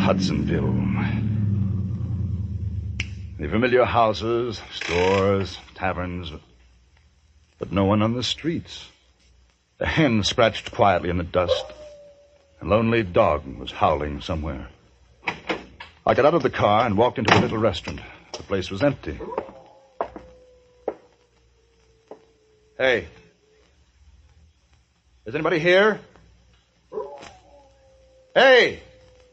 Hudsonville. The familiar houses, stores, taverns, but no one on the streets. A hen scratched quietly in the dust. A lonely dog was howling somewhere. I got out of the car and walked into a little restaurant. The place was empty. Hey. Is anybody here? Hey!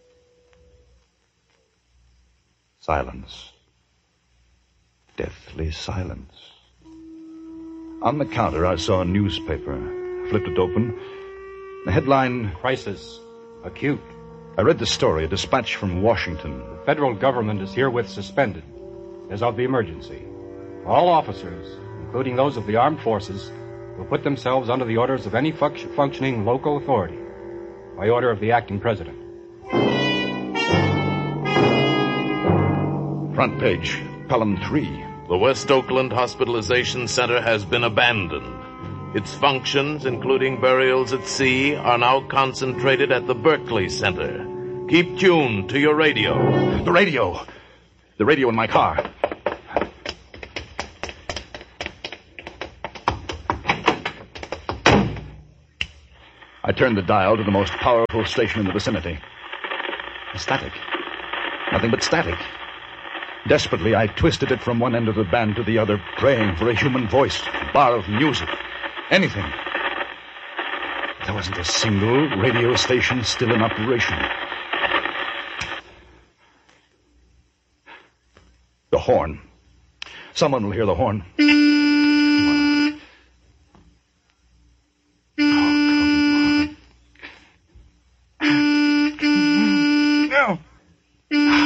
Silence. Deathly silence. On the counter, I saw a newspaper. I flipped it open. The headline... Crisis. Acute. I read the story, a dispatch from Washington. The federal government is herewith suspended as of the emergency. All officers, including those of the armed forces, will put themselves under the orders of any functioning local authority by order of the acting president. Front page, column 3. The West Oakland Hospitalization Center has been abandoned. Its functions, including burials at sea, are now concentrated at the Berkeley Center. Keep tuned to your radio. The radio! The radio in my car. I turned the dial to the most powerful station in the vicinity. Static. Nothing but static. Desperately, I twisted it from one end of the band to the other, praying for a human voice, a bar of music, anything. There wasn't a single radio station still in operation. The horn. Someone will hear the horn. Oh, come on. No.